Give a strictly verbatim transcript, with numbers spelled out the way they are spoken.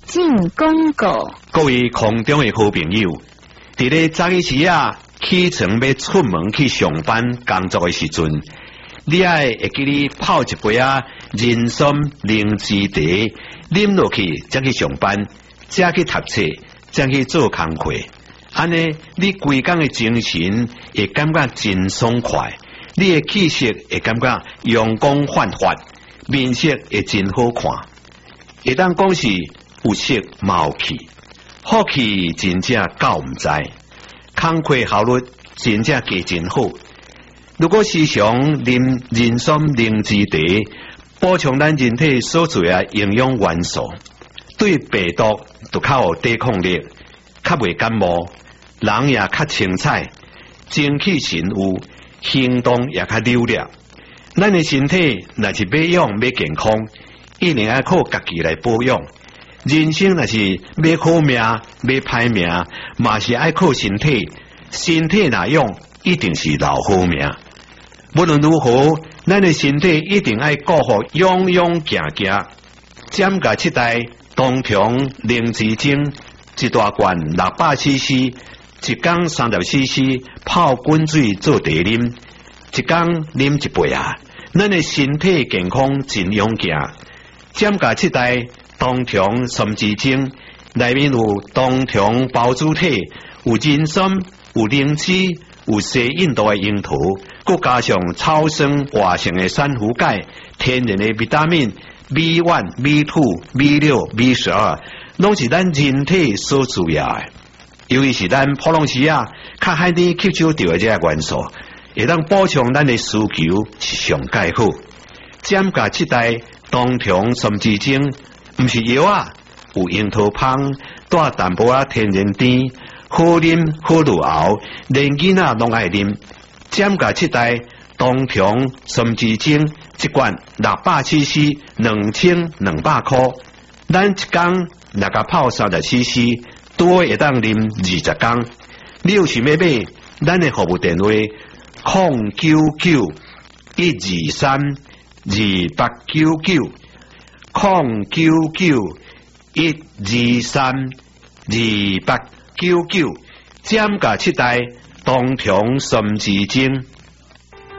进广告。 各位空中的好朋友，伫咧早起时啊，起床要出门去上班工作的时阵，你爱会记你泡一杯啊人参灵芝茶，啉落去才去上班，才去读册，才去做工课。安尼，你规工的精神会感觉真爽快，你的气色会感觉阳光焕发，面色会真好看。会当讲是有色冇气，好气真正够唔知，工课效率真正加真好。如果时常啉人参灵芝茶，补充咱人体所需的营养元素，对病毒就较有抵抗力，较袂感冒，人也较清彩，精气神有，行动也较溜达。咱的身体若是要养要健康，一定要靠家己来保养。人生若是要好命要歹命，嘛是爱靠身体。身体若用，一定是老好命。无论如何，咱的身体一定爱顾好，勇勇行行。减价七代冬虫灵芝精，一大罐六百 C C， 一缸三十 C C， 泡滚水做茶啉，一缸啉一杯啊！咱的身体健康真勇行。减价七代冬虫参枝精，内面有冬虫孢子体，有人参，有灵芝，有西印度的樱桃，佮加上超生活性的珊瑚钙，天然的维他命 B 一、B 二、B 六、B 十二，拢是咱人体所需要的。尤其是咱普通时啊，较海啲吸收到的这个元素，会当补充咱的需求是上介好。减价七代冬虫参枝精，毋是药啊，有樱桃香，带淡薄仔天然甜，好啉好入喉，连囡仔拢爱啉。减价七代冬虫参枝精，一罐六百 C C， 两千两百块。咱一缸若甲泡三十 C C， 拄好会当啉二十缸。你有想要买，咱的服务电话零九九一二三二八九九零九九一二三二八九九，减价七代冬虫参枝精。